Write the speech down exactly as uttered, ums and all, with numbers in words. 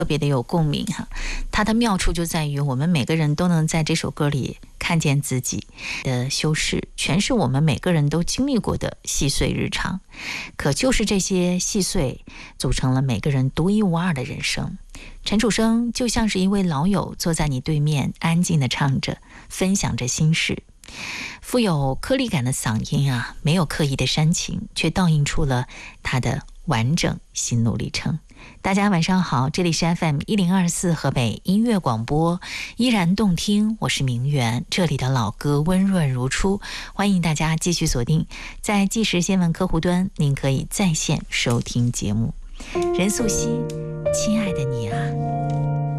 特别的有共鸣哈。它的妙处就在于我们每个人都能在这首歌里看见自己的修饰，全是我们每个人都经历过的细碎日常。可就是这些细碎组成了每个人独一无二的人生。陈楚生就像是一位老友，坐在你对面，安静地唱着，分享着心事。富有颗粒感的嗓音啊，没有刻意的煽情，却倒映出了他的完整心路历程。大家晚上好，这里是 F M 一零二四河北音乐广播，依然动听，我是明媛，这里的老歌温润如初，欢迎大家继续锁定在即时新闻客户端，您可以在线收听节目。任素汐，亲爱的你啊。